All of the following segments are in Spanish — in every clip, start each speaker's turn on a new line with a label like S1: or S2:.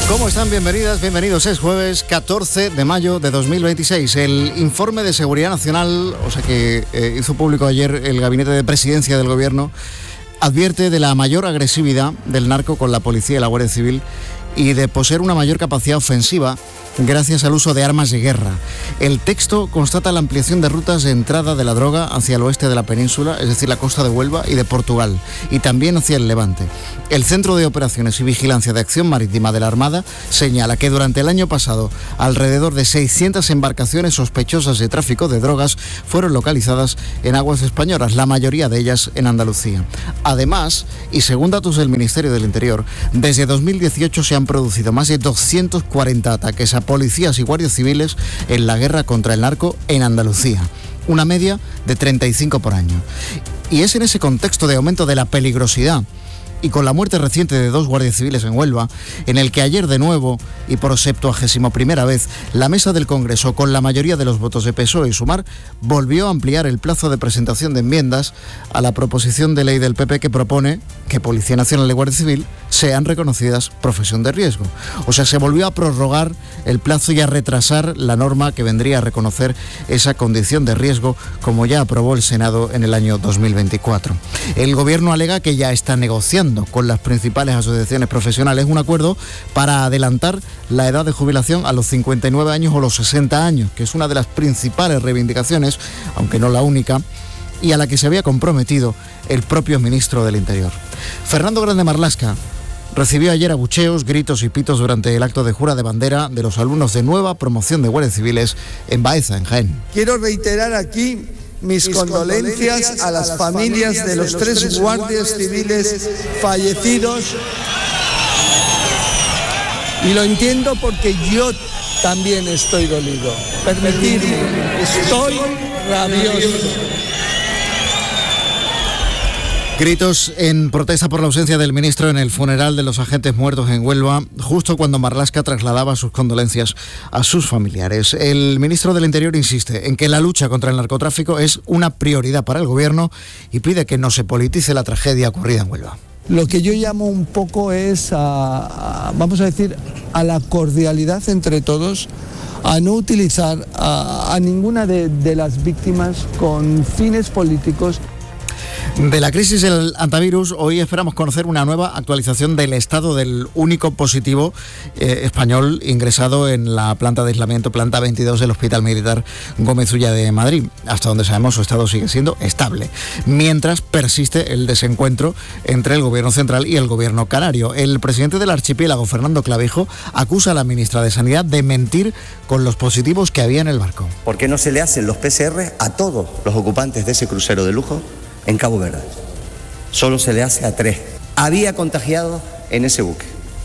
S1: ¿Cómo están? Bienvenidas, bienvenidos. Es jueves 14 de mayo de 2026. El informe de Seguridad Nacional, que hizo público ayer el Gabinete de Presidencia del Gobierno, advierte de la mayor agresividad del narco con la policía y la Guardia Civil y de poseer una mayor capacidad ofensiva gracias al uso de armas de guerra. El texto constata la ampliación de rutas de entrada de la droga hacia el oeste de la península, es decir, la costa de Huelva y de Portugal, y también hacia el Levante. El Centro de Operaciones y Vigilancia de Acción Marítima de la Armada señala que durante el año pasado alrededor de 600 embarcaciones sospechosas de tráfico de drogas fueron localizadas en aguas españolas, la mayoría de ellas en Andalucía. Además, y según datos del Ministerio del Interior, desde 2018 se han producido más de 240 ataques a policías y guardias civiles en la guerra contra el narco en Andalucía, una media de 35 por año. Y es en ese contexto de aumento de la peligrosidad y con la muerte reciente de 2 guardias civiles en Huelva, en el que ayer de nuevo y por 71ª vez la mesa del Congreso, con la mayoría de los votos de PSOE y Sumar, volvió a ampliar el plazo de presentación de enmiendas a la proposición de ley del PP que propone que Policía Nacional y Guardia Civil sean reconocidas profesión de riesgo. Se volvió a prorrogar el plazo y a retrasar la norma que vendría a reconocer esa condición de riesgo, como ya aprobó el Senado en el año 2024. El Gobierno alega que ya está negociando con las principales asociaciones profesionales un acuerdo para adelantar la edad de jubilación a los 59 años o los 60 años, que es una de las principales reivindicaciones, aunque no la única, y a la que se había comprometido el propio ministro del Interior. Fernando Grande Marlaska recibió ayer abucheos, gritos y pitos durante el acto de jura de bandera de los alumnos de nueva promoción de guardias civiles en Baeza, en Jaén.
S2: Quiero reiterar aquí mis condolencias a las familias de los 3 guardias civiles fallecidos, y lo entiendo porque yo también estoy dolido. Permitidme, estoy rabioso.
S1: Gritos en protesta por la ausencia del ministro en el funeral de los agentes muertos en Huelva, justo cuando Marlaska trasladaba sus condolencias a sus familiares. El ministro del Interior insiste en que la lucha contra el narcotráfico es una prioridad para el Gobierno y pide que no se politice la tragedia ocurrida en Huelva.
S2: Lo que yo llamo un poco es a la cordialidad entre todos, a no utilizar a ninguna de las víctimas con fines políticos.
S1: De la crisis del antivirus, hoy esperamos conocer una nueva actualización del estado del único positivo español ingresado en la planta de aislamiento, planta 22 del Hospital Militar Gómez Ulla de Madrid. Hasta donde sabemos, su estado sigue siendo estable, mientras persiste el desencuentro entre el Gobierno central y el Gobierno canario. El presidente del archipiélago, Fernando Clavijo, acusa a la ministra de Sanidad de mentir con los positivos que había en el barco.
S3: ¿Por qué no se le hacen los PCR a todos los ocupantes de ese crucero de lujo en Cabo Verde? Solo se le hace a 3. Había contagiados en ese buque.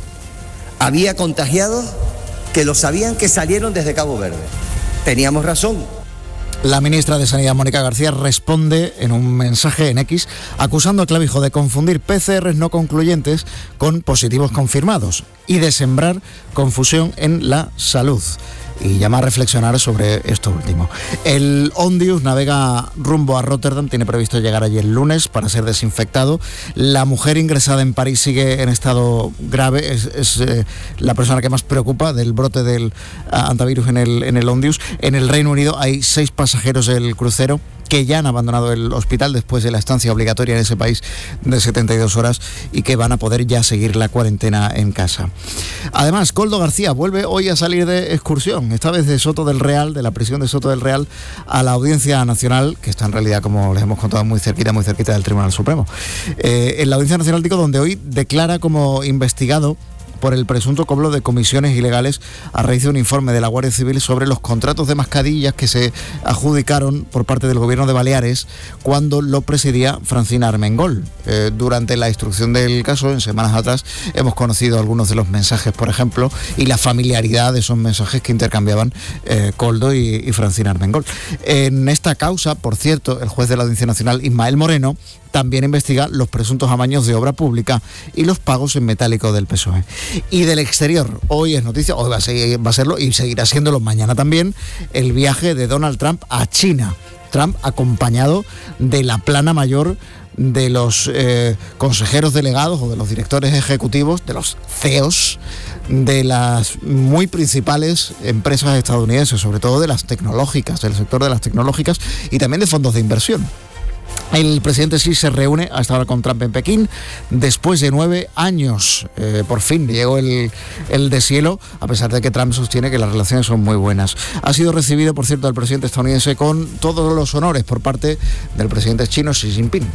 S3: Había contagiados que lo sabían, que salieron desde Cabo Verde. Teníamos razón.
S1: La ministra de Sanidad, Mónica García, responde en un mensaje en X acusando a Clavijo de confundir PCRs no concluyentes con positivos confirmados y de sembrar confusión en la salud. Y llama a reflexionar sobre esto último. El Ondius navega rumbo a Rotterdam, tiene previsto llegar allí el lunes para ser desinfectado. La mujer ingresada en París sigue en estado grave, es la persona que más preocupa del brote del antivirus en el Ondius. En el Reino Unido hay 6 pasajeros del crucero que ya han abandonado el hospital después de la estancia obligatoria en ese país de 72 horas y que van a poder ya seguir la cuarentena en casa. Además, Koldo García vuelve hoy a salir de excursión, esta vez de Soto del Real, de la prisión de Soto del Real, a la Audiencia Nacional, que está en realidad, como les hemos contado, muy cerquita del Tribunal Supremo. En la Audiencia Nacional, donde hoy declara como investigado por el presunto cobro de comisiones ilegales a raíz de un informe de la Guardia Civil sobre los contratos de mascarillas que se adjudicaron por parte del Gobierno de Baleares cuando lo presidía Francina Armengol. Durante la instrucción del caso, en semanas atrás, hemos conocido algunos de los mensajes, por ejemplo, y la familiaridad de esos mensajes que intercambiaban Koldo y Francina Armengol. En esta causa, por cierto, el juez de la Audiencia Nacional, Ismael Moreno, también investiga los presuntos amaños de obra pública y los pagos en metálico del PSOE. Y del exterior, hoy es noticia, hoy va a serlo y seguirá siéndolo mañana también, el viaje de Donald Trump a China. Trump acompañado de la plana mayor de los consejeros delegados o de los directores ejecutivos, de los CEOs, de las muy principales empresas estadounidenses, sobre todo de las tecnológicas, del sector de las tecnológicas y también de fondos de inversión. El presidente Xi se reúne hasta ahora con Trump en Pekín después de 9 años. Por fin llegó el deshielo, a pesar de que Trump sostiene que las relaciones son muy buenas. Ha sido recibido, por cierto, el presidente estadounidense con todos los honores por parte del presidente chino Xi Jinping.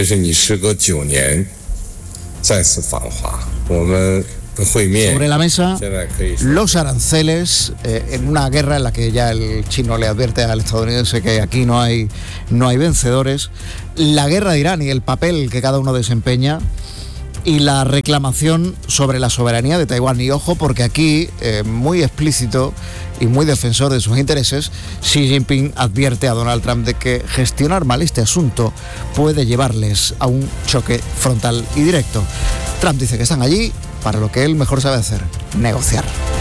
S1: Sobre la mesa, los aranceles, en una guerra en la que ya el chino le advierte al estadounidense que aquí no hay vencedores, la guerra de Irán y el papel que cada uno desempeña, y la reclamación sobre la soberanía de Taiwán. Y ojo, porque aquí, muy explícito y muy defensor de sus intereses, Xi Jinping advierte a Donald Trump de que gestionar mal este asunto puede llevarles a un choque frontal y directo. Trump dice que están allí para lo que él mejor sabe hacer: negociar.